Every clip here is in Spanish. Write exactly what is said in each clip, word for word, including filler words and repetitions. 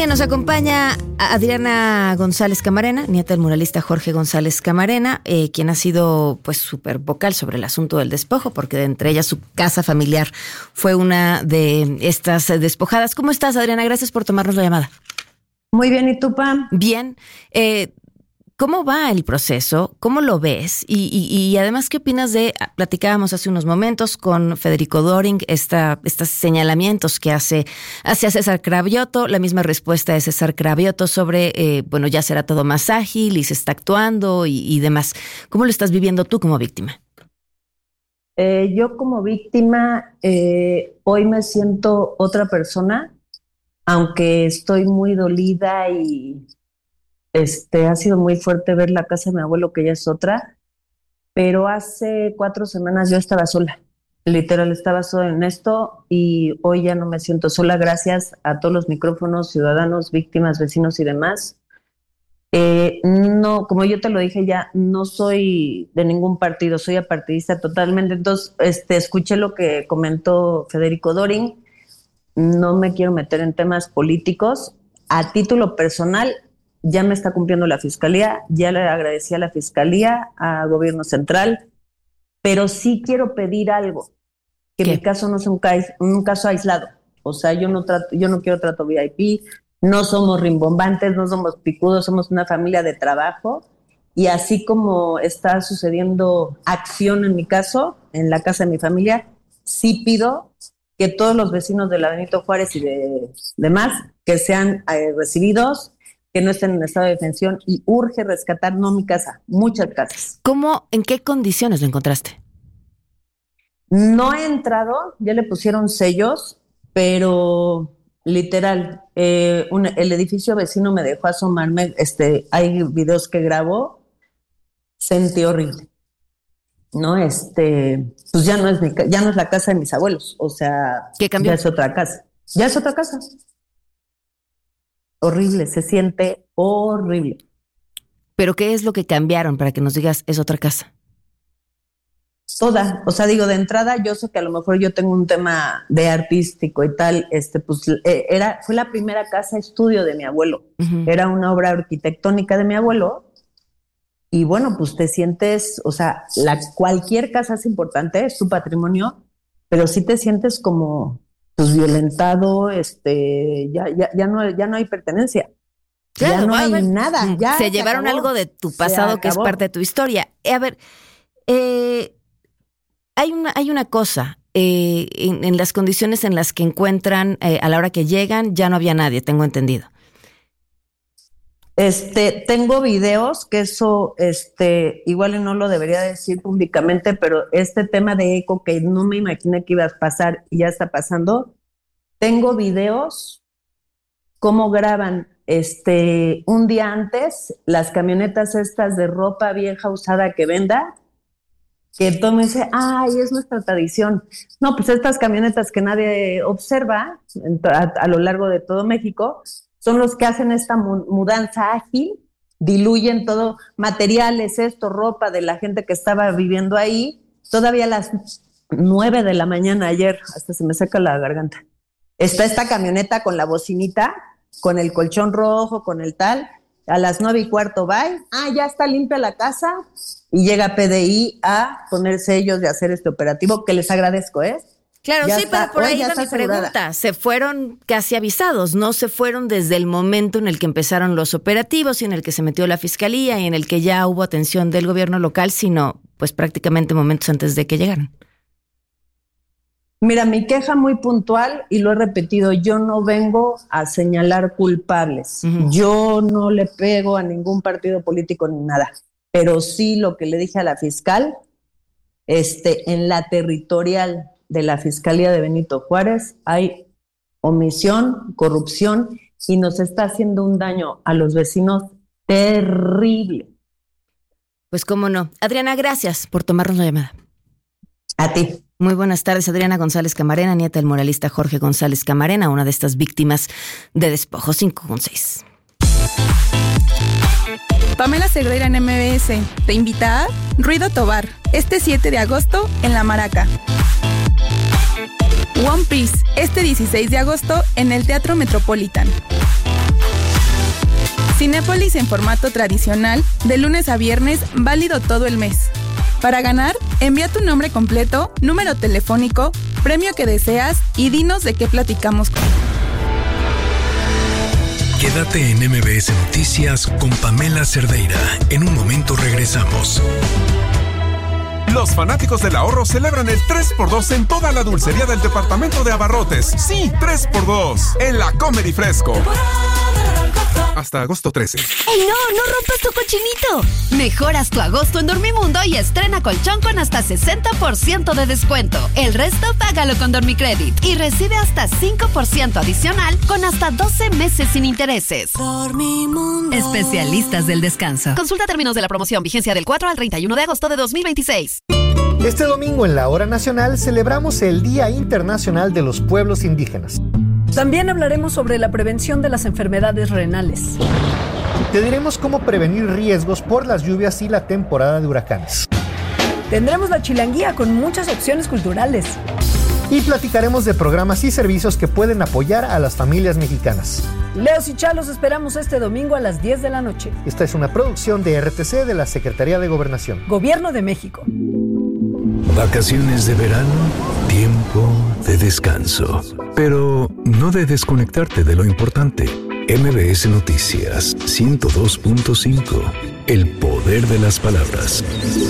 línea nos acompaña Adriana González Camarena, nieta del muralista Jorge González Camarena, eh, quien ha sido pues súper vocal sobre el asunto del despojo, porque de entre ellas su casa familiar fue una de estas despojadas. ¿Cómo estás, Adriana? Gracias por tomarnos la llamada. Muy bien, ¿y tú, Pam? Bien. Eh, ¿Cómo va el proceso? ¿Cómo lo ves? Y, y, y además, ¿qué opinas de, platicábamos hace unos momentos con Federico Doring, esta, estos señalamientos que hace hacia César Cravioto, la misma respuesta de César Cravioto sobre, eh, bueno, ya será todo más ágil y se está actuando y, y demás. ¿Cómo lo estás viviendo tú como víctima? Eh, yo como víctima, eh, hoy me siento otra persona, aunque estoy muy dolida y... Este, ha sido muy fuerte ver la casa de mi abuelo, que ya es otra, pero hace cuatro semanas yo estaba sola, literal estaba sola en esto y hoy ya no me siento sola gracias a todos los micrófonos, ciudadanos, víctimas, vecinos y demás. Eh, no, como yo te lo dije ya, no soy de ningún partido, soy apartidista totalmente, entonces este, escuché lo que comentó Federico Doring, no me quiero meter en temas políticos, a título personal. Ya me está cumpliendo la fiscalía, ya le agradecí a la fiscalía, a gobierno central, pero sí quiero pedir algo, que ¿Qué? Mi caso no sea un, ca- un caso aislado. O sea, yo no trato, yo no quiero trato V I P, no somos rimbombantes, no somos picudos, somos una familia de trabajo. Y así como está sucediendo acción en mi caso, en la casa de mi familia, sí pido que todos los vecinos de la Benito Juárez y de demás que sean eh, recibidos, que no estén en estado de detención y urge rescatar, no mi casa, muchas casas. ¿Cómo, en qué condiciones lo encontraste? No he entrado, ya le pusieron sellos, pero literal, eh, un, el edificio vecino me dejó asomarme, este, hay videos que grabó, sentí horrible. No, este, pues ya no es mi, ya no es la casa de mis abuelos, o sea, ¿Qué cambió? Ya es otra casa, ya es otra casa. Horrible, se siente horrible. ¿Pero qué es lo que cambiaron para que nos digas es otra casa? Toda, o sea, digo, de entrada, yo sé que a lo mejor yo tengo un tema de artístico y tal, este, pues eh, era, fue la primera casa estudio de mi abuelo, uh-huh. Era una obra arquitectónica de mi abuelo, y bueno, pues te sientes, o sea, la, cualquier casa es importante, es tu patrimonio, pero sí te sientes como... pues violentado, este, ya, ya, ya no, ya no hay pertenencia, claro, ya no hay ver, nada. Ya se, se llevaron acabó. Algo de tu pasado que es parte de tu historia. Eh, a ver, eh, hay una, hay una cosa, eh, en, en las condiciones en las que encuentran, eh, a la hora que llegan, ya no había nadie, tengo entendido. Este, tengo videos que eso, este, igual y no lo debería decir públicamente, pero este tema de eco que no me imaginé que iba a pasar y ya está pasando, tengo videos cómo graban, este, un día antes las camionetas estas de ropa vieja usada que venda, que todo me dice, ay, es nuestra tradición. No, pues estas camionetas que nadie observa a, a lo largo de todo México, son los que hacen esta mudanza ágil, diluyen todo, materiales, esto, ropa de la gente que estaba viviendo ahí. Todavía a las nueve de la mañana ayer, hasta se me seca la garganta, está esta camioneta con la bocinita, con el colchón rojo, con el tal, a las nueve y cuarto va, ah, ya está limpia la casa, y llega P D I a poner sellos de hacer este operativo, que les agradezco, ¿eh? Claro, ya sí, está, pero por ahí va mi pregunta. Se fueron casi avisados, no se fueron desde el momento en el que empezaron los operativos y en el que se metió la fiscalía y en el que ya hubo atención del gobierno local, sino pues prácticamente momentos antes de que llegaran. Mira, mi queja muy puntual, y lo he repetido, yo no vengo a señalar culpables. Uh-huh. Yo no le pego a ningún partido político ni nada, pero sí lo que le dije a la fiscal, este, en la territorial de la Fiscalía de Benito Juárez hay omisión, corrupción y nos está haciendo un daño a los vecinos terrible. Pues cómo no. Adriana, gracias por tomarnos la llamada. A ti. Muy buenas tardes, Adriana González Camarena, nieta del muralista Jorge González Camarena, una de estas víctimas de despojo. Cinco con seis. Pamela Cerdeira en M B S te invita a Ruido Tobar, este siete de agosto en La Maraca. One Piece, este dieciséis de agosto en el Teatro Metropolitan. Cinépolis en formato tradicional, de lunes a viernes, válido todo el mes. Para ganar, envía tu nombre completo, número telefónico, premio que deseas y dinos de qué platicamos con. Quédate en M B S Noticias con Pamela Cerdeira. En un momento regresamos. Los fanáticos del ahorro celebran el tres por dos en toda la dulcería del departamento de abarrotes. Sí, tres por dos en la Comedy Fresco. Hasta agosto trece. ¡Ey, no! ¡No rompas tu cochinito! Mejoras tu agosto en Dormimundo y estrena colchón con hasta sesenta por ciento de descuento. El resto págalo con Dormicredit y recibe hasta cinco por ciento adicional con hasta doce meses sin intereses. Dormimundo. Especialistas del descanso. Consulta términos de la promoción. Vigencia del cuatro al treinta y uno de agosto de dos mil veintiséis. Este domingo en la Hora Nacional celebramos el Día Internacional de los Pueblos Indígenas. También hablaremos sobre la prevención de las enfermedades renales. Te diremos cómo prevenir riesgos por las lluvias y la temporada de huracanes. Tendremos la chilanguía con muchas opciones culturales. Y platicaremos de programas y servicios que pueden apoyar a las familias mexicanas. Leos y Chalos esperamos este domingo a las diez de la noche. Esta es una producción de R T C de la Secretaría de Gobernación. Gobierno de México. Vacaciones de verano, tiempo de descanso. Pero no de desconectarte de lo importante. M B S Noticias ciento dos punto cinco. El poder de las palabras.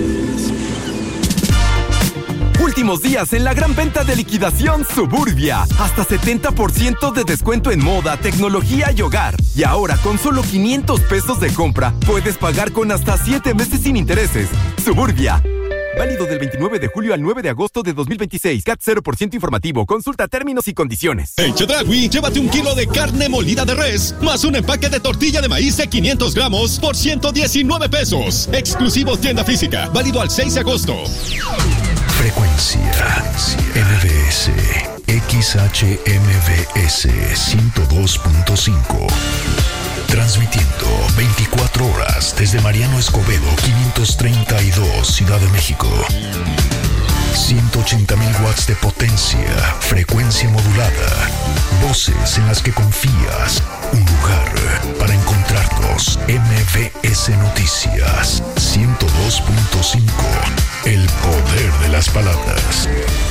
Últimos días en la gran venta de liquidación Suburbia. Hasta setenta por ciento de descuento en moda, tecnología y hogar. Y ahora con solo quinientos pesos de compra, puedes pagar con hasta siete meses sin intereses. Suburbia. Válido del veintinueve de julio al nueve de agosto de dos mil veintiséis. C A T cero por ciento informativo. Consulta términos y condiciones. En Chedraui, llévate un kilo de carne molida de res, más un empaque de tortilla de maíz de quinientos gramos por ciento diecinueve pesos. Exclusivo tienda física. Válido al seis de agosto. Frecuencia M B S X H M B S ciento dos punto cinco. Transmitiendo veinticuatro horas desde Mariano Escobedo quinientos treinta y dos, Ciudad de México. ciento ochenta mil watts de potencia, frecuencia modulada. Voces en las que confías. Un lugar para encontrarnos. M B S Noticias ciento dos punto cinco. El poder de las palabras.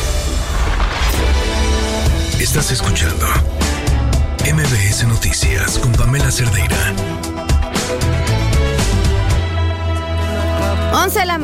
Estás escuchando M B S Noticias con Pamela Cerdeira. Once la...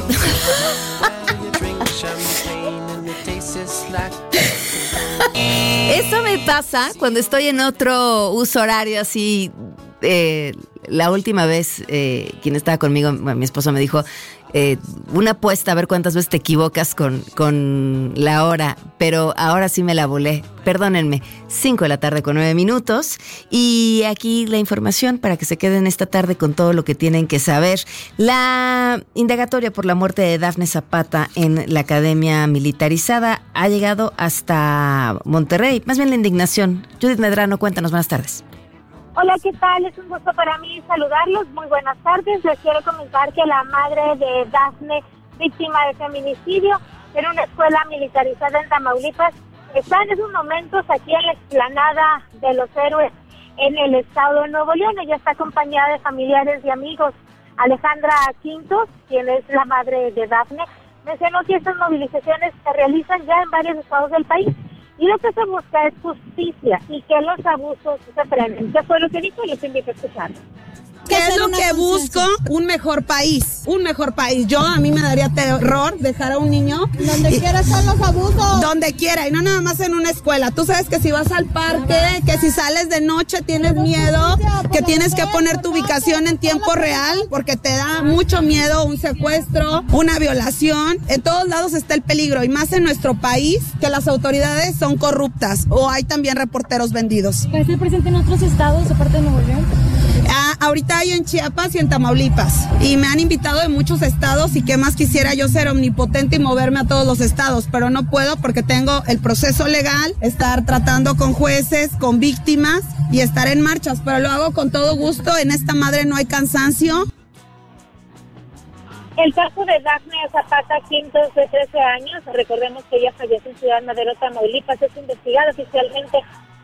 Eso me pasa cuando estoy en otro uso horario así. Eh, la última vez, eh, quien estaba conmigo, bueno, mi esposo me dijo, eh, una apuesta a ver cuántas veces te equivocas con, con la hora, pero ahora sí me la volé. Perdónenme, cinco de la tarde con nueve minutos. Y aquí la información para que se queden esta tarde con todo lo que tienen que saber. La indagatoria por la muerte de Dafne Zapata en la Academia Militarizada ha llegado hasta Monterrey. Más bien la indignación. Judith Medrano, cuéntanos, buenas tardes. Hola, ¿qué tal? Es un gusto para mí saludarlos. Muy buenas tardes. Les quiero comentar que la madre de Dafne, víctima de feminicidio, en una escuela militarizada en Tamaulipas, está en esos momentos aquí en la explanada de los héroes en el estado de Nuevo León. Ella está acompañada de familiares y amigos. Alejandra Quintos, quien es la madre de Dafne, mencionó que estas movilizaciones se realizan ya en varios estados del país. Y lo que se busca es justicia y que los abusos se frenen. ¿Qué fue lo que dijo? Les invito a escuchar. ¿Qué es lo que busco? Un mejor país, un mejor país. Yo, a mí me daría terror dejar a un niño. Donde y, quiera están los abusos. Donde quiera, y no nada más en una escuela. Tú sabes que si vas al parque, que si sales de noche tienes miedo, que tienes que poner tu ubicación en tiempo real, porque te da mucho miedo un secuestro, una violación. En todos lados está el peligro, y más en nuestro país, que las autoridades son corruptas, o hay también reporteros vendidos. ¿Puede ser presente en otros estados, aparte de Nuevo León? Ah, ahorita hay en Chiapas y en Tamaulipas, y me han invitado de muchos estados, y qué más quisiera yo ser omnipotente y moverme a todos los estados, pero no puedo porque tengo el proceso legal, estar tratando con jueces, con víctimas y estar en marchas, pero lo hago con todo gusto. En esta madre no hay cansancio. El caso de Dafne Zapata Quintos, de trece años, recordemos que ella falleció en Ciudad Madero, Tamaulipas, es investigada oficialmente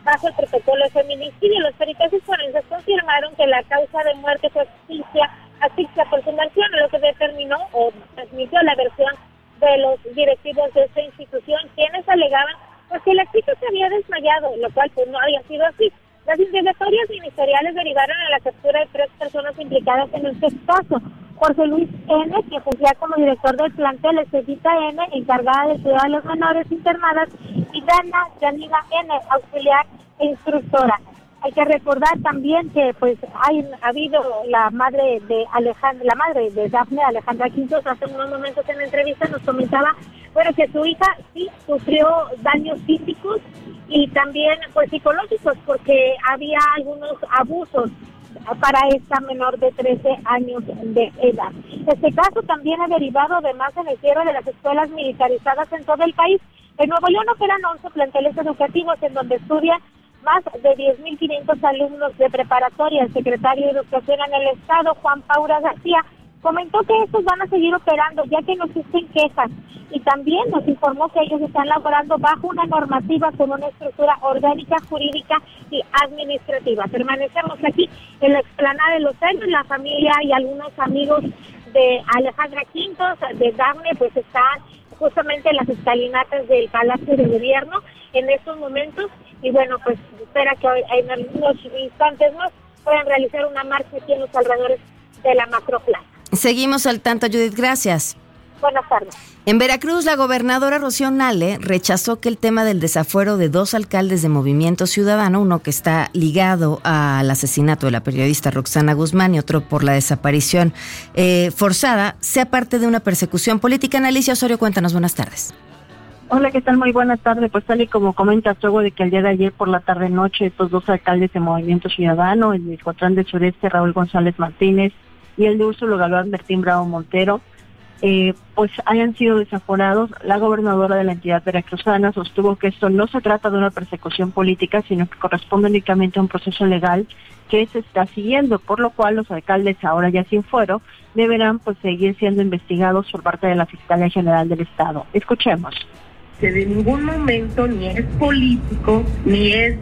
bajo el protocolo de feminicidio. Los peritajes forenses confirmaron que la causa de muerte fue asfixia, asfixia por sumersión, lo que determinó o transmitió la versión de los directivos de esta institución, quienes alegaban pues, que la chica se había desmayado, lo cual pues no había sido así. Las indagatorias ministeriales derivaron en la captura de tres personas implicadas en este caso. Jorge Luis N., que fungía como director del plantel, Estevita N., encargada de cuidar a los menores internadas, y Dana Yanina N., auxiliar e instructora. Hay que recordar también que pues hay, ha habido la madre de Alejandra, la madre de Dafne, Alejandra Quintos, hace unos momentos en la entrevista nos comentaba, bueno, que su hija sí sufrió daños físicos y también pues psicológicos, porque había algunos abusos para esta menor de trece años de edad. Este caso también ha derivado además en el cierre de las escuelas militarizadas en todo el país. En Nuevo León operan once planteles educativos en donde estudian más de diez mil quinientos alumnos de preparatoria. El secretario de Educación en el Estado, Juan Paura García, comentó que estos van a seguir operando ya que no existen quejas, y también nos informó que ellos están laborando bajo una normativa con una estructura orgánica, jurídica y administrativa. Permanecemos aquí en la explanada de Los Años, la familia y algunos amigos de Alejandra Quintos, de Dafne, pues están justamente en las escalinatas del Palacio de Gobierno en estos momentos, y bueno, pues espera que en algunos instantes más puedan realizar una marcha aquí en los alrededores de la Macroplaza. Seguimos al tanto, Judith, gracias. Buenas tardes. En Veracruz, la gobernadora Rocío Nale rechazó que el tema del desafuero de dos alcaldes de Movimiento Ciudadano, uno que está ligado al asesinato de la periodista Roxana Guzmán y otro por la desaparición eh, forzada, sea parte de una persecución política. Alicia Osorio, cuéntanos, buenas tardes. Hola, ¿qué tal? Muy buenas tardes. Pues tal y como comentas, luego de que el día de ayer por la tarde-noche estos dos alcaldes de Movimiento Ciudadano, el de Escuatrán del Sureste, Raúl González Martínez, y el de Úrsulo Galván, Bertín Bravo Montero, eh, pues hayan sido desaforados, la gobernadora de la entidad veracruzana sostuvo que esto no se trata de una persecución política, sino que corresponde únicamente a un proceso legal que se está siguiendo, por lo cual los alcaldes, ahora ya sin fuero, deberán pues seguir siendo investigados por parte de la Fiscalía General del Estado. Escuchemos. Que de ningún momento ni es político, ni es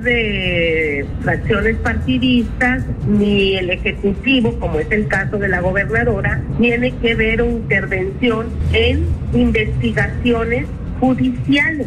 de fracciones partidistas, ni el Ejecutivo, como es el caso de la gobernadora, tiene que ver una intervención en investigaciones judiciales.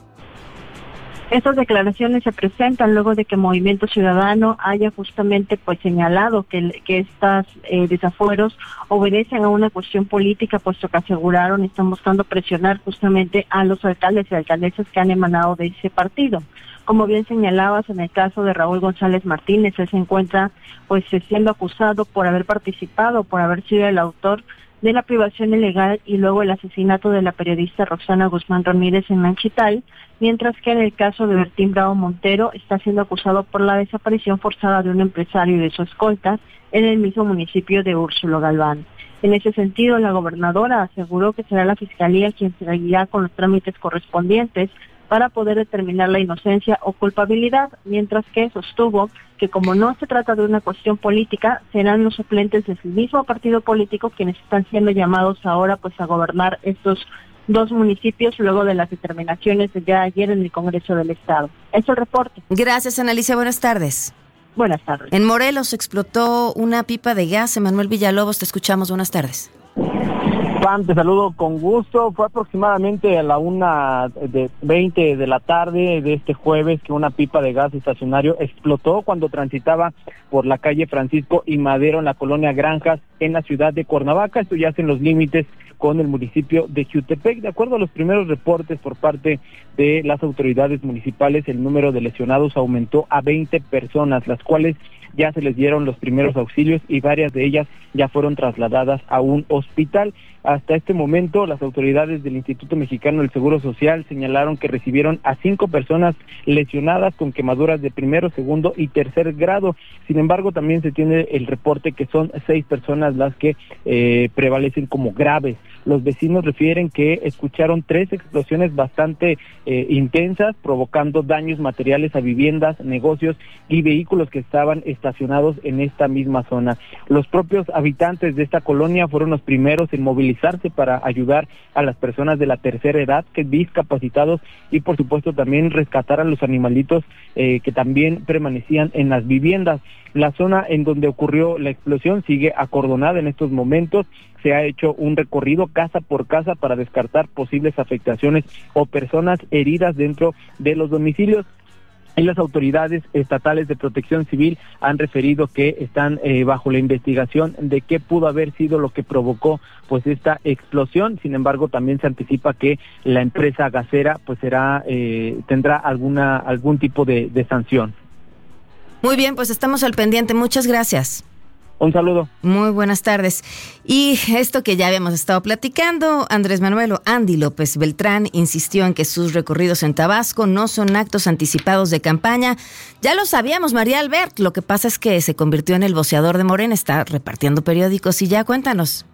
Estas declaraciones se presentan luego de que Movimiento Ciudadano haya justamente pues señalado que, que estos eh, desafueros obedecen a una cuestión política, puesto que aseguraron y están buscando presionar justamente a los alcaldes y alcaldesas que han emanado de ese partido. Como bien señalabas, en el caso de Raúl González Martínez, él se encuentra pues siendo acusado por haber participado, por haber sido el autor de la privación ilegal y luego el asesinato de la periodista Roxana Guzmán Ramírez en Nanchital, mientras que en el caso de Bertín Bravo Montero está siendo acusado por la desaparición forzada de un empresario y de su escolta en el mismo municipio de Úrsulo Galván. En ese sentido, la gobernadora aseguró que será la Fiscalía quien seguirá con los trámites correspondientes para poder determinar la inocencia o culpabilidad, mientras que sostuvo que como no se trata de una cuestión política, serán los suplentes del mismo partido político quienes están siendo llamados ahora pues a gobernar estos dos municipios luego de las determinaciones de ya ayer en el Congreso del Estado. Eso es el reporte. Gracias, Analicia. Buenas tardes. Buenas tardes. En Morelos explotó una pipa de gas. Emanuel Villalobos, te escuchamos. Buenas tardes. Juan, te saludo con gusto. Fue aproximadamente a la una de veinte de la tarde de este jueves que una pipa de gas estacionario explotó cuando transitaba por la calle Francisco y Madero en la colonia Granjas en la ciudad de Cuernavaca. Esto ya es en los límites con el municipio de Jiutepec. De acuerdo a los primeros reportes por parte de las autoridades municipales, el número de lesionados aumentó a veinte personas, las cuales ya se les dieron los primeros auxilios y varias de ellas ya fueron trasladadas a un hospital. Hasta este momento, las autoridades del Instituto Mexicano del Seguro Social señalaron que recibieron a cinco personas lesionadas con quemaduras de primero, segundo y tercer grado. Sin embargo, también se tiene el reporte que son seis personas las que eh, prevalecen como graves. los vecinos refieren que escucharon tres explosiones bastante eh, intensas, provocando daños materiales a viviendas, negocios y vehículos que estaban estacionados en esta misma zona. Los propios habitantes de esta colonia fueron los primeros en movilizarse para ayudar a las personas de la tercera edad, que discapacitados, y por supuesto también rescatar a los animalitos eh, que también permanecían en las viviendas. La zona en donde ocurrió la explosión sigue acordonada en estos momentos. Se ha hecho un recorrido casa por casa para descartar posibles afectaciones o personas heridas dentro de los domicilios. Y las autoridades estatales de protección civil han referido que están eh, bajo la investigación de qué pudo haber sido lo que provocó pues esta explosión. Sin embargo, también se anticipa que la empresa gasera pues será eh, tendrá alguna algún tipo de, de sanción. Muy bien, pues estamos al pendiente. Muchas gracias. Un saludo. Muy buenas tardes. Y esto que ya habíamos estado platicando, Andrés Manuel o Andy López Beltrán insistió en que sus recorridos en Tabasco no son actos anticipados de campaña. Ya lo sabíamos, María Albert. Lo que pasa es que se convirtió en el voceador de Morena, está repartiendo periódicos y ya cuéntanos.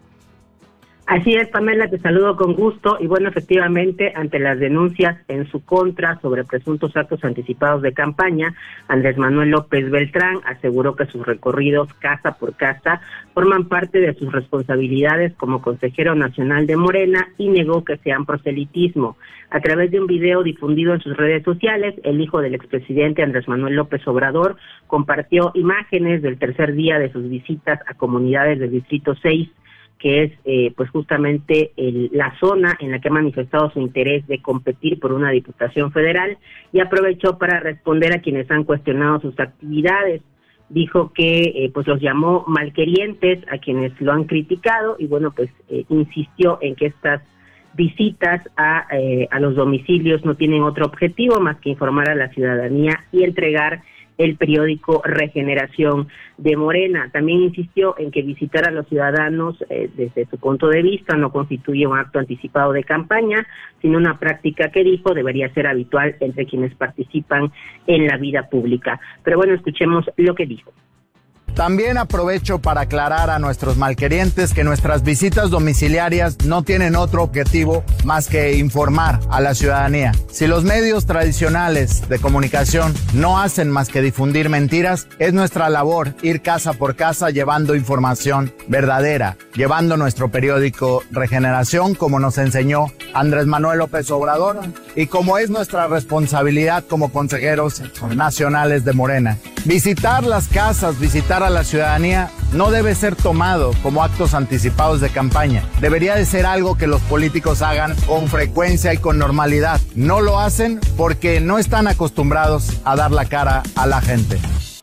Así es, Pamela, te saludo con gusto. Y bueno, efectivamente, ante las denuncias en su contra sobre presuntos actos anticipados de campaña, Andrés Manuel López Beltrán aseguró que sus recorridos casa por casa forman parte de sus responsabilidades como consejero nacional de Morena y negó que sean proselitismo. A través de un video difundido en sus redes sociales, el hijo del expresidente Andrés Manuel López Obrador compartió imágenes del tercer día de sus visitas a comunidades del Distrito seis, que es eh, pues justamente el, la zona en la que ha manifestado su interés de competir por una diputación federal, y aprovechó para responder a quienes han cuestionado sus actividades. Dijo que eh, pues los llamó malquerientes a quienes lo han criticado, y bueno, pues eh, insistió en que estas visitas a, eh, a los domicilios no tienen otro objetivo más que informar a la ciudadanía y entregar el periódico Regeneración de Morena. También insistió en que visitar a los ciudadanos eh, desde su punto de vista no constituye un acto anticipado de campaña, sino una práctica que dijo debería ser habitual entre quienes participan en la vida pública. Pero bueno, escuchemos lo que dijo. También aprovecho para aclarar a nuestros malquerientes que nuestras visitas domiciliarias no tienen otro objetivo más que informar a la ciudadanía. Si los medios tradicionales de comunicación no hacen más que difundir mentiras, es nuestra labor ir casa por casa llevando información verdadera, llevando nuestro periódico Regeneración, como nos enseñó Andrés Manuel López Obrador, y como es nuestra responsabilidad como consejeros nacionales de Morena. Visitar las casas, visitar a la ciudadanía no debe ser tomado como actos anticipados de campaña. Debería de ser algo que los políticos hagan con frecuencia y con normalidad. No lo hacen porque no están acostumbrados a dar la cara a la gente.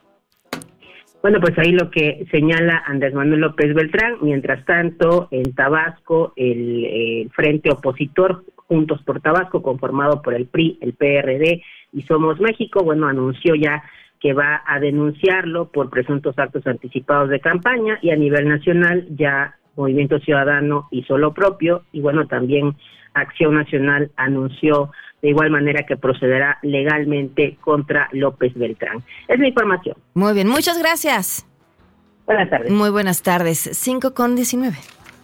Bueno, pues ahí lo que señala Andrés Manuel López Beltrán. Mientras tanto, en Tabasco, el, el frente opositor Juntos por Tabasco, conformado por el P R I, el P R D y Somos México, bueno, anunció ya que va a denunciarlo por presuntos actos anticipados de campaña, y a nivel nacional ya Movimiento Ciudadano hizo lo propio, y bueno, también Acción Nacional anunció de igual manera que procederá legalmente contra López Beltrán. Es la información. Muy bien, muchas gracias. Buenas tardes. Muy buenas tardes, cinco con diecinueve.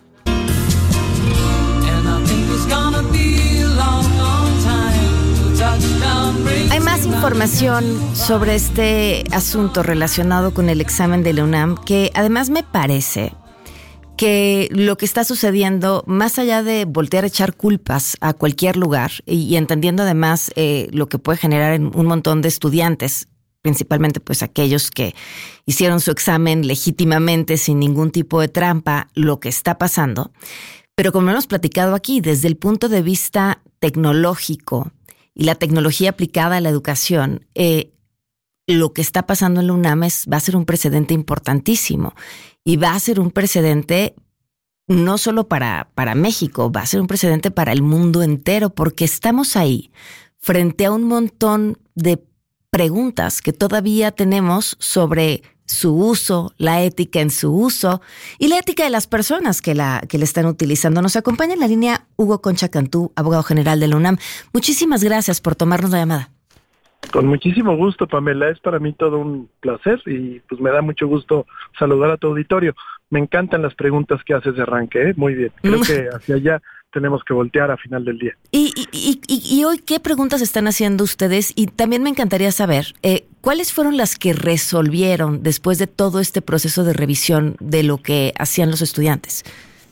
Hay más información sobre este asunto relacionado con el examen de la UNAM, que además me parece que lo que está sucediendo, más allá de voltear a echar culpas a cualquier lugar y, y entendiendo además eh, lo que puede generar en un montón de estudiantes, principalmente pues aquellos que hicieron su examen legítimamente sin ningún tipo de trampa, lo que está pasando, pero como hemos platicado aquí, desde el punto de vista tecnológico y la tecnología aplicada a la educación, eh, lo que está pasando en la UNAM es, va a ser un precedente importantísimo, y va a ser un precedente no solo para, para México, va a ser un precedente para el mundo entero, porque estamos ahí frente a un montón de preguntas que todavía tenemos sobre su uso, la ética en su uso y la ética de las personas que la, que la están utilizando. Nos acompaña en la línea Hugo Concha Cantú, abogado general de la UNAM. Muchísimas gracias por tomarnos la llamada. Con muchísimo gusto, Pamela, es para mí todo un placer y pues me da mucho gusto saludar a tu auditorio. Me encantan las preguntas que haces de arranque, ¿eh? Muy bien, creo que hacia allá tenemos que voltear a final del día. Y, y, y, y hoy, ¿qué preguntas están haciendo ustedes? Y también me encantaría saber, eh, ¿cuáles fueron las que resolvieron después de todo este proceso de revisión de lo que hacían los estudiantes?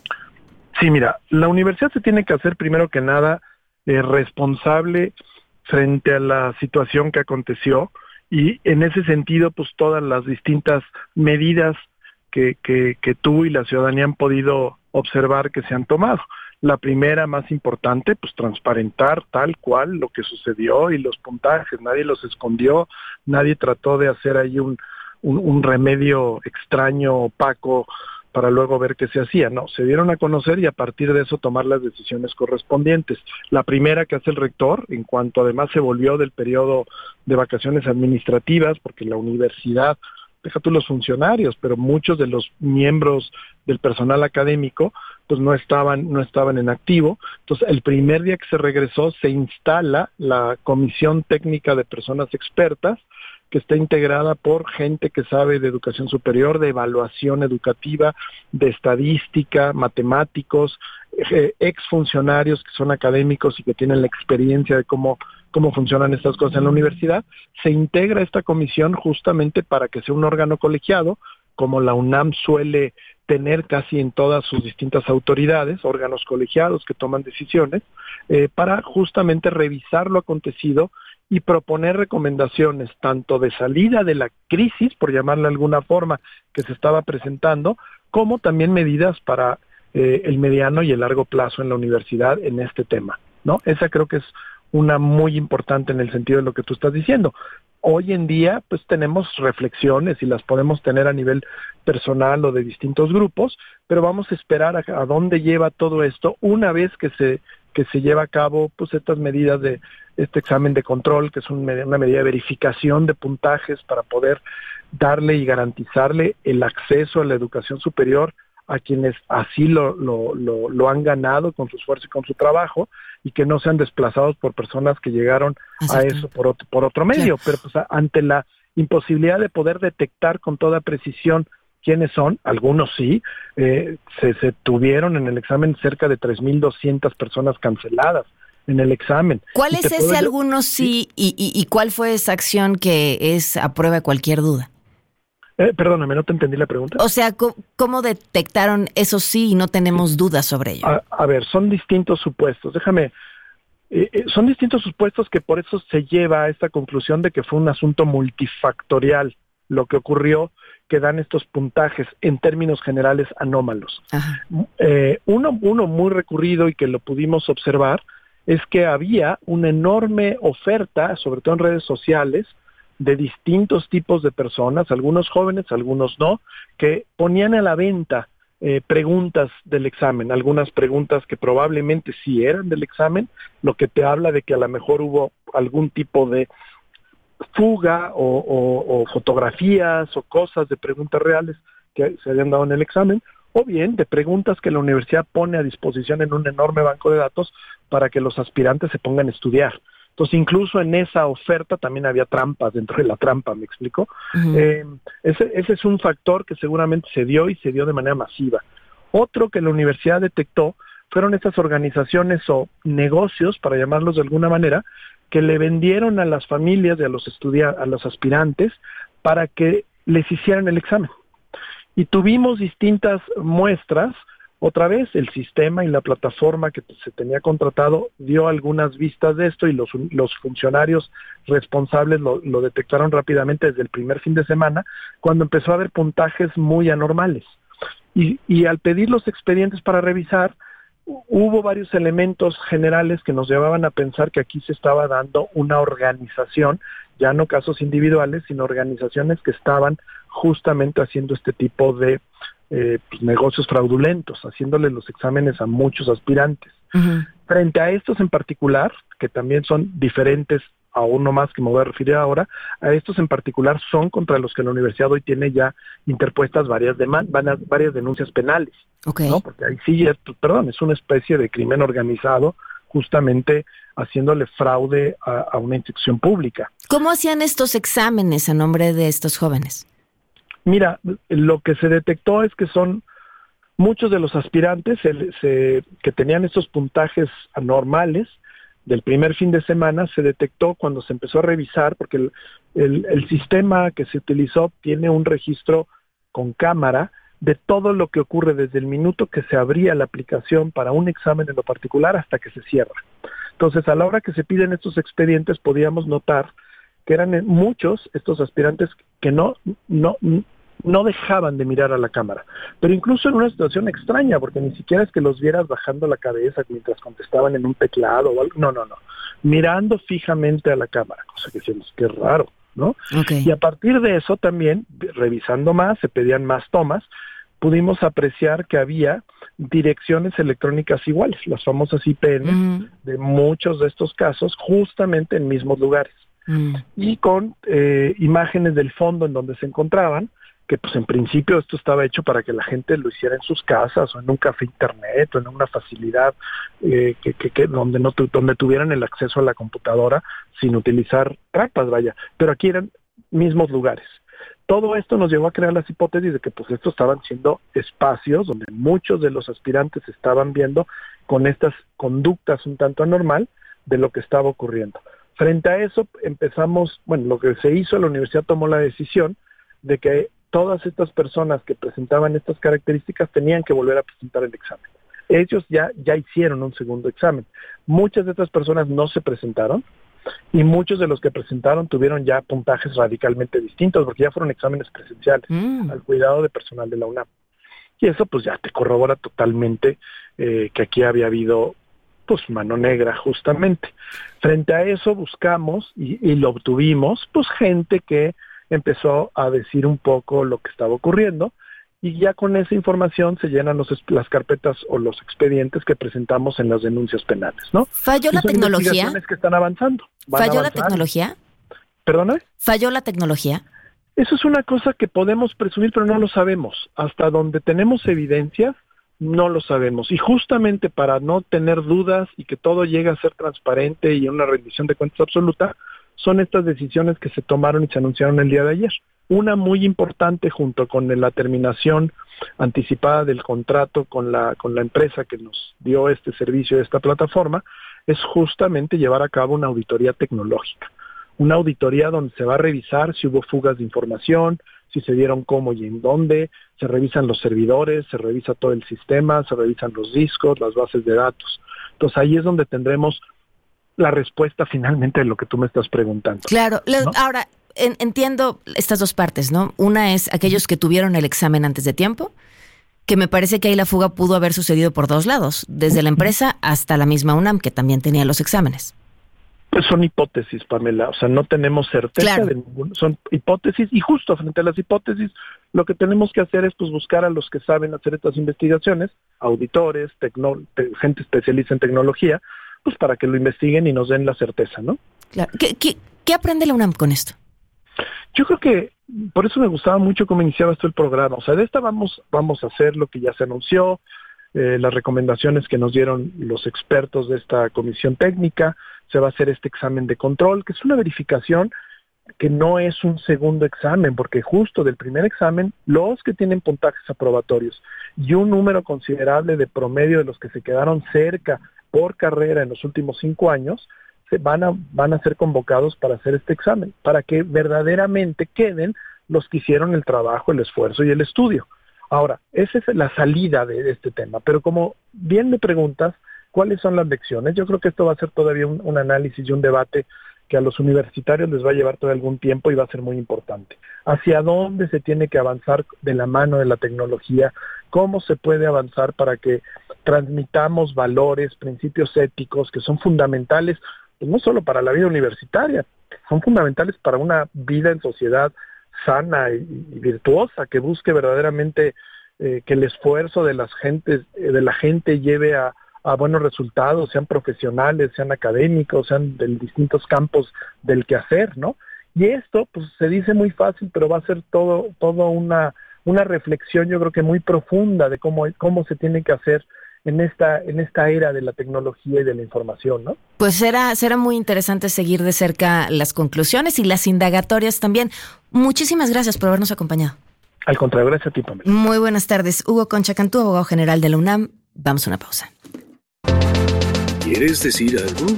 Sí, mira, la universidad se tiene que hacer primero que nada eh, responsable frente a la situación que aconteció y en ese sentido, pues todas las distintas medidas que, que, que tú y la ciudadanía han podido observar que se han tomado. La primera, más importante, pues transparentar tal cual lo que sucedió y los puntajes, nadie los escondió, nadie trató de hacer ahí un, un, un remedio extraño, opaco, para luego ver qué se hacía. No, se dieron a conocer y a partir de eso tomar las decisiones correspondientes. La primera que hace el rector, en cuanto además se volvió del periodo de vacaciones administrativas, porque la universidad, deja tú los funcionarios, pero muchos de los miembros del personal académico, pues no estaban, no estaban en activo. Entonces, el primer día que se regresó, se instala la Comisión Técnica de Personas Expertas, que está integrada por gente que sabe de educación superior, de evaluación educativa, de estadística, matemáticos, eh, exfuncionarios que son académicos y que tienen la experiencia de cómo, cómo funcionan estas cosas en la universidad. Se integra esta comisión justamente para que sea un órgano colegiado, como la UNAM suele tener casi en todas sus distintas autoridades, órganos colegiados que toman decisiones, eh, para justamente revisar lo acontecido y proponer recomendaciones tanto de salida de la crisis, por llamarla de alguna forma, que se estaba presentando, como también medidas para eh, el mediano y el largo plazo en la universidad en este tema, ¿no? Esa creo que es una muy importante en el sentido de lo que tú estás diciendo. Hoy en día, pues tenemos reflexiones y las podemos tener a nivel personal o de distintos grupos, pero vamos a esperar a, a dónde lleva todo esto una vez que se que se lleva a cabo pues estas medidas de este examen de control, que es un, una medida de verificación de puntajes para poder darle y garantizarle el acceso a la educación superior a quienes así lo, lo, lo, lo han ganado con su esfuerzo y con su trabajo, y que no sean desplazados por personas que llegaron a eso por otro, por otro medio. Pero pues ante la imposibilidad de poder detectar con toda precisión quiénes son, algunos sí, eh, se, se tuvieron en el examen cerca de tres mil doscientas personas canceladas en el examen. ¿Cuál es ese puedo... algunos sí, sí. Y, y, y cuál fue esa acción que es a prueba de cualquier duda? Eh, perdóname, no te entendí la pregunta. O sea, ¿cómo detectaron eso sí y no tenemos dudas sobre ello? A, a ver, son distintos supuestos. Déjame, eh, eh, son distintos supuestos que por eso se lleva a esta conclusión de que fue un asunto multifactorial lo que ocurrió, que dan estos puntajes en términos generales anómalos. Eh, uno, uno muy recurrido y que lo pudimos observar es que había una enorme oferta, sobre todo en redes sociales, de distintos tipos de personas, algunos jóvenes, algunos no, que ponían a la venta eh, preguntas del examen, algunas preguntas que probablemente sí eran del examen, lo que te habla de que a lo mejor hubo algún tipo de fuga o, o, o fotografías o cosas de preguntas reales que se habían dado en el examen, o bien de preguntas que la universidad pone a disposición en un enorme banco de datos para que los aspirantes se pongan a estudiar. Entonces, incluso en esa oferta también había trampas dentro de la trampa, ¿me explico? Uh-huh. Eh, ese, ese es un factor que seguramente se dio y se dio de manera masiva. Otro que la universidad detectó fueron estas organizaciones o negocios, para llamarlos de alguna manera, que le vendieron a las familias y a los estudia- a los aspirantes para que les hicieran el examen. Y tuvimos distintas muestras. Otra vez, el sistema y la plataforma que se tenía contratado dio algunas vistas de esto y los, los funcionarios responsables lo, lo detectaron rápidamente desde el primer fin de semana, cuando empezó a haber puntajes muy anormales. Y, y al pedir los expedientes para revisar, hubo varios elementos generales que nos llevaban a pensar que aquí se estaba dando una organización, ya no casos individuales, sino organizaciones que estaban justamente haciendo este tipo de eh, pues, negocios fraudulentos, haciéndole los exámenes a muchos aspirantes. Uh-huh. Frente a estos en particular, que también son diferentes a uno más que me voy a referir ahora, a estos en particular son contra los que la universidad hoy tiene ya interpuestas varias demandas, varias denuncias penales. Okay. ¿No? Porque ahí sí, es, perdón, es una especie de crimen organizado justamente haciéndole fraude a, a una institución pública. ¿Cómo hacían estos exámenes a nombre de estos jóvenes? Mira, lo que se detectó es que son muchos de los aspirantes se, se, que tenían estos puntajes anormales del primer fin de semana, se detectó cuando se empezó a revisar, porque el, el, el sistema que se utilizó tiene un registro con cámara de todo lo que ocurre desde el minuto que se abría la aplicación para un examen en lo particular hasta que se cierra. Entonces, a la hora que se piden estos expedientes, podíamos notar que eran muchos estos aspirantes que no, no, no dejaban de mirar a la cámara, pero incluso en una situación extraña, porque ni siquiera es que los vieras bajando la cabeza mientras contestaban en un teclado o algo, no, no, no, mirando fijamente a la cámara, cosa que decimos que es raro, ¿no? Okay. Y a partir de eso también, revisando más, se pedían más tomas, pudimos apreciar que había direcciones electrónicas iguales, las famosas I P N, uh-huh. de muchos de estos casos, justamente en mismos lugares, uh-huh. y con eh, imágenes del fondo en donde se encontraban, que pues en principio esto estaba hecho para que la gente lo hiciera en sus casas o en un café internet o en una facilidad eh, que, que, que donde no tu, donde tuvieran el acceso a la computadora sin utilizar trampas, vaya, pero aquí eran mismos lugares. Todo esto nos llevó a crear las hipótesis de que pues estos estaban siendo espacios donde muchos de los aspirantes estaban viendo con estas conductas un tanto anormal de lo que estaba ocurriendo. Frente a eso empezamos, bueno, lo que se hizo, la universidad tomó la decisión de que todas estas personas que presentaban estas características tenían que volver a presentar el examen. Ellos ya, ya hicieron un segundo examen. Muchas de estas personas no se presentaron y muchos de los que presentaron tuvieron ya puntajes radicalmente distintos porque ya fueron exámenes presenciales mm. al cuidado de personal de la UNAM. Y eso pues ya te corrobora totalmente eh, que aquí había habido pues mano negra justamente. Frente a eso buscamos y, y lo obtuvimos pues gente que empezó a decir un poco lo que estaba ocurriendo y ya con esa información se llenan los, las carpetas o los expedientes que presentamos en las denuncias penales, ¿no? ¿Falló la tecnología? Investigaciones que están avanzando. ¿Falló la tecnología? ¿Perdona? ¿Falló la tecnología? Eso es una cosa que podemos presumir, pero no lo sabemos. Hasta donde tenemos evidencias, no lo sabemos. Y justamente para no tener dudas y que todo llegue a ser transparente y una rendición de cuentas absoluta, son estas decisiones que se tomaron y se anunciaron el día de ayer. Una muy importante junto con la terminación anticipada del contrato con la con la empresa que nos dio este servicio, esta plataforma, es justamente llevar a cabo una auditoría tecnológica. Una auditoría donde se va a revisar si hubo fugas de información, si se dieron cómo y en dónde, se revisan los servidores, se revisa todo el sistema, se revisan los discos, las bases de datos. Entonces ahí es donde tendremos la respuesta finalmente de lo que tú me estás preguntando. Claro, ¿no? Ahora en, entiendo estas dos partes, ¿no? Una es aquellos que tuvieron el examen antes de tiempo, que me parece que ahí la fuga pudo haber sucedido por dos lados, desde la empresa hasta la misma UNAM, que también tenía los exámenes. Pues son hipótesis, Pamela, o sea, no tenemos certeza claro. de ninguno, son hipótesis, y justo frente a las hipótesis, lo que tenemos que hacer es pues buscar a los que saben hacer estas investigaciones, auditores, tecno, te, gente especialista en tecnología, pues para que lo investiguen y nos den la certeza, ¿no? Claro. ¿Qué, qué, qué aprende la UNAM con esto? Yo creo que por eso me gustaba mucho cómo iniciaba esto el programa. O sea, de esta vamos, vamos a hacer lo que ya se anunció, eh, las recomendaciones que nos dieron los expertos de esta comisión técnica, se va a hacer este examen de control, que es una verificación que no es un segundo examen, porque justo del primer examen, los que tienen puntajes aprobatorios y un número considerable de promedio de los que se quedaron cerca por carrera en los últimos cinco años, se van a, van a ser convocados para hacer este examen, para que verdaderamente queden los que hicieron el trabajo, el esfuerzo y el estudio. Ahora, esa es la salida de este tema, pero como bien me preguntas, ¿cuáles son las lecciones? Yo creo que esto va a ser todavía un, un análisis y un debate que a los universitarios les va a llevar todavía algún tiempo y va a ser muy importante. ¿Hacia dónde se tiene que avanzar de la mano de la tecnología? ¿Cómo se puede avanzar para que transmitamos valores, principios éticos que son fundamentales, pues no solo para la vida universitaria, son fundamentales para una vida en sociedad sana y, y virtuosa, que busque verdaderamente eh, que el esfuerzo de las gentes, eh, de la gente lleve a a buenos resultados, sean profesionales, sean académicos, sean de distintos campos del quehacer, ¿no? Y esto, pues, se dice muy fácil, pero va a ser todo, todo una, una reflexión, yo creo que muy profunda de cómo, cómo se tiene que hacer en esta, en esta era de la tecnología y de la información, ¿no? Pues será, será muy interesante seguir de cerca las conclusiones y las indagatorias también. Muchísimas gracias por habernos acompañado. Al contrario, gracias a ti, Pamela. Muy buenas tardes. Hugo Concha Cantú, abogado general de la UNAM. Vamos a una pausa. ¿Quieres decir algo?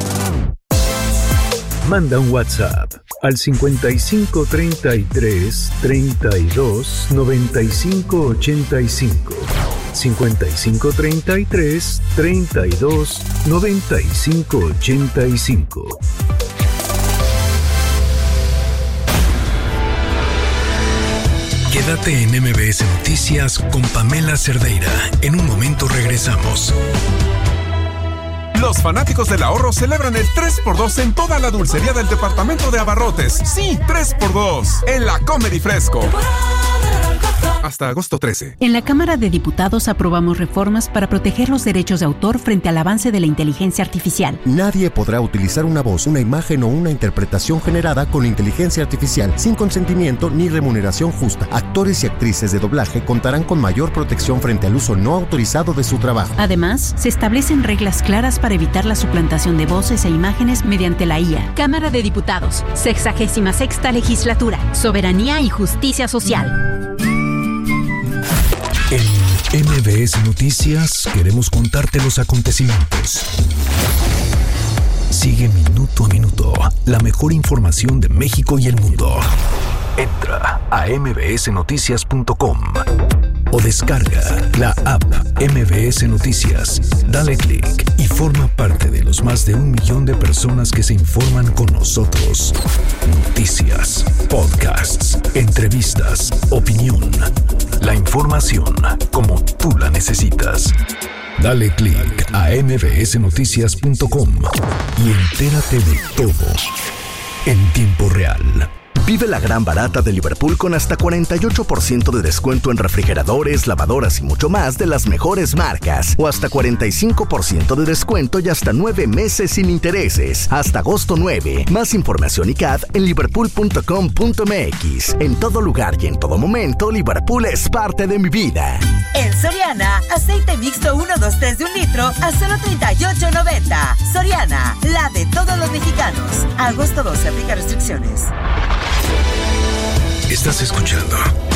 Manda un WhatsApp al cincuenta y cinco treinta y tres treinta y dos noventa y cinco ochenta y cinco. cincuenta y cinco treinta y tres treinta y dos noventa y cinco ochenta y cinco. Quédate en M B S Noticias con Pamela Cerdeira. En un momento regresamos. Los fanáticos del ahorro celebran el tres por dos en toda la dulcería del departamento de Abarrotes. Sí, tres por dos en la Comedy Fresco. Hasta agosto trece. En la Cámara de Diputados aprobamos reformas para proteger los derechos de autor frente al avance de la inteligencia artificial. Nadie podrá utilizar una voz, una imagen o una interpretación generada con inteligencia artificial sin consentimiento ni remuneración justa. Actores y actrices de doblaje contarán con mayor protección frente al uso no autorizado de su trabajo. Además, se establecen reglas claras para evitar la suplantación de voces e imágenes mediante la I A. Cámara de Diputados, sexagésima sexta legislatura, soberanía y justicia social. En M B S Noticias queremos contarte los acontecimientos. Sigue minuto a minuto la mejor información de México y el mundo. Entra a m b s noticias punto com o descarga la app M B S Noticias. Dale clic y forma parte de los más de un millón de personas que se informan con nosotros. Noticias, podcasts, entrevistas, opinión. La información como tú la necesitas. Dale clic a m b s noticias punto com y entérate de todo en tiempo real. Vive la gran barata de Liverpool con hasta cuarenta y ocho por ciento de descuento en refrigeradores, lavadoras y mucho más de las mejores marcas. O hasta cuarenta y cinco por ciento de descuento y hasta nueve meses sin intereses. Hasta agosto nueve. Más información y C A D en liverpool punto com punto m x. En todo lugar y en todo momento, Liverpool es parte de mi vida. En Soriana, aceite mixto uno dos tres de un litro a solo treinta y ocho noventa. Soriana, la de todos los mexicanos. Agosto doce, aplica restricciones. Estás escuchando